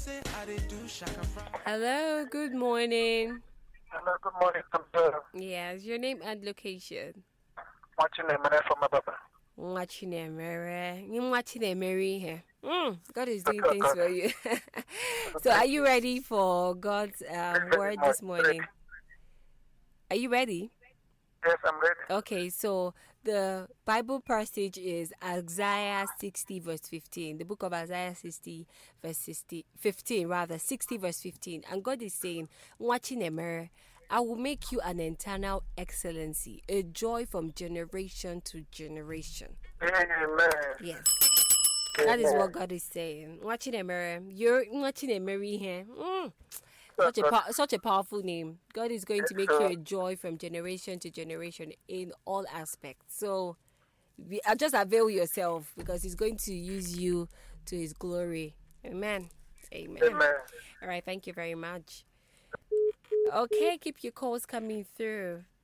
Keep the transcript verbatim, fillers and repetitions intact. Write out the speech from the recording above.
Hello, good morning. Hello, good morning, Computer. Yes, your name and location. Watching a minute from my papa. Watching a Mary. You watching a Mary here. Mm, God is doing things for you. So, are you ready for God's um, word this morning? Are you ready? Yes, I'm ready. Okay, so the Bible passage is Isaiah sixty verse fifteen. The book of Isaiah sixty verse sixty, fifteen, rather sixty verse fifteen. And God is saying, watching a mirror, I will make you an eternal excellency, a joy from generation to generation. Amen. Yes. That is what God is saying. Watching a mirror. You're watching a mirror here. Mm. Such a po- such a powerful name. God is going to make you a joy from generation to generation in all aspects. So, we, uh, just avail yourself because He's going to use you to His glory. Amen. Amen. Amen. All right. Thank you very much. Okay, keep your calls coming through.